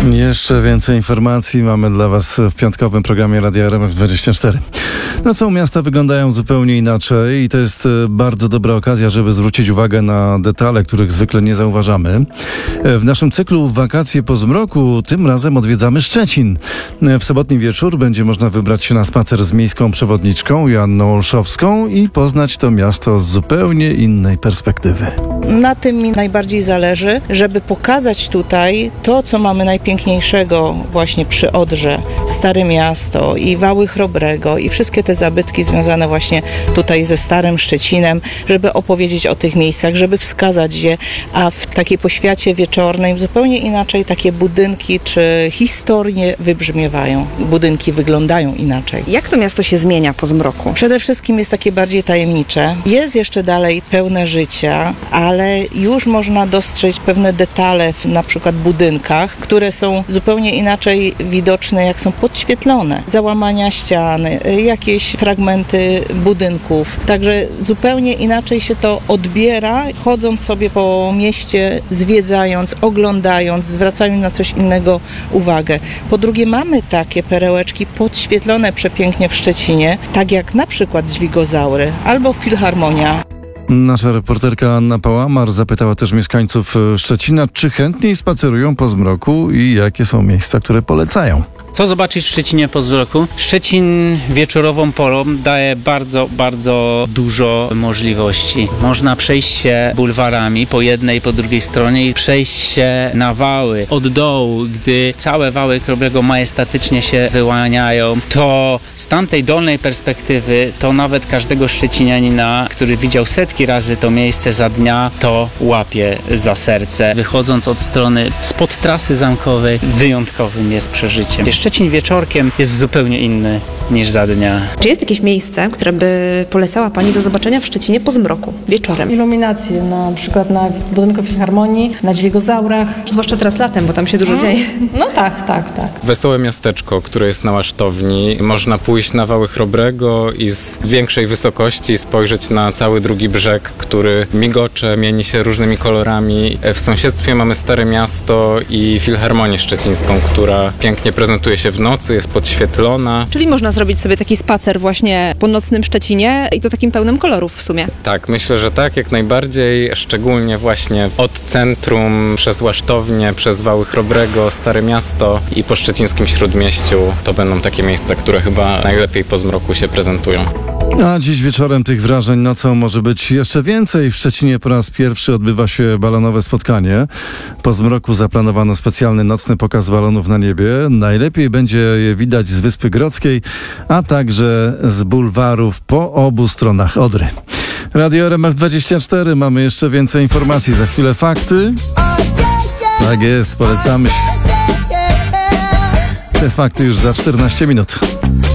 Jeszcze więcej informacji mamy dla Was w piątkowym programie Radia RMF24. Nocą miasta wyglądają zupełnie inaczej i to jest bardzo dobra okazja, żeby zwrócić uwagę na detale, których zwykle nie zauważamy. W naszym cyklu Wakacje po zmroku tym razem odwiedzamy Szczecin. W sobotni wieczór będzie można wybrać się na spacer z miejską przewodniczką Joanną Olszowską i poznać to miasto z zupełnie innej perspektywy. Na tym mi najbardziej zależy, żeby pokazać tutaj to, co mamy najpiękniejszego właśnie przy Odrze, Stare Miasto i Wały Chrobrego i wszystkie te zabytki związane właśnie tutaj ze Starym Szczecinem, żeby opowiedzieć o tych miejscach, żeby wskazać je, a w takiej poświacie wieczornej zupełnie inaczej takie budynki czy historie wybrzmiewają. Budynki wyglądają inaczej. Jak to miasto się zmienia po zmroku? Przede wszystkim jest takie bardziej tajemnicze. Jest jeszcze dalej pełne życia, ale już można dostrzec pewne detale w na przykład budynkach, które są zupełnie inaczej widoczne, jak są podświetlone. Załamania ścian, jakieś fragmenty budynków. Także zupełnie inaczej się to odbiera, chodząc sobie po mieście, zwiedzając, oglądając, zwracając na coś innego uwagę. Po drugie, mamy takie perełeczki podświetlone przepięknie w Szczecinie, tak jak na przykład Dźwigozaury albo Filharmonia. Nasza reporterka Anna Pałamar zapytała też mieszkańców Szczecina, czy chętniej spacerują po zmroku i jakie są miejsca, które polecają. Co zobaczyć w Szczecinie po zmroku? Szczecin wieczorową porą daje bardzo, bardzo dużo możliwości. Można przejść się bulwarami po jednej i po drugiej stronie i przejść się na wały od dołu, gdy całe wały Chrobrego majestatycznie się wyłaniają. To z tamtej dolnej perspektywy to nawet każdego szczecinianina, który widział setki razy to miejsce za dnia, to łapie za serce. Wychodząc od strony spod trasy zamkowej, wyjątkowym jest przeżyciem. Szczecin wieczorkiem jest zupełnie inny niż za dnia. Czy jest jakieś miejsce, które by polecała Pani do zobaczenia w Szczecinie po zmroku, wieczorem? Iluminacje, na przykład na budynku Filharmonii, na Dźwigozaurach. Zwłaszcza teraz latem, bo tam się dużo dzieje. No tak. Wesołe miasteczko, które jest na Łasztowni. Można pójść na Wały Chrobrego i z większej wysokości spojrzeć na cały drugi brzeg, który migocze, mieni się różnymi kolorami. W sąsiedztwie mamy Stare Miasto i Filharmonię Szczecińską, która pięknie prezentuje się w nocy, jest podświetlona. Czyli można zrobić sobie taki spacer właśnie po nocnym Szczecinie i to takim pełnym kolorów w sumie. Tak, myślę, że tak, jak najbardziej. Szczególnie właśnie od centrum, przez Łasztownię, przez Wały Chrobrego, Stare Miasto i po szczecińskim Śródmieściu. To będą takie miejsca, które chyba najlepiej po zmroku się prezentują. A dziś wieczorem tych wrażeń nocą może być jeszcze więcej. W Szczecinie po raz pierwszy odbywa się balonowe spotkanie. Po zmroku zaplanowano specjalny nocny pokaz balonów na niebie. Najlepiej będzie je widać z Wyspy Grodzkiej, a także z bulwarów po obu stronach Odry. Radio RMF24, mamy jeszcze więcej informacji. Za chwilę fakty. Tak jest, polecamy się. Te fakty już za 14 minut.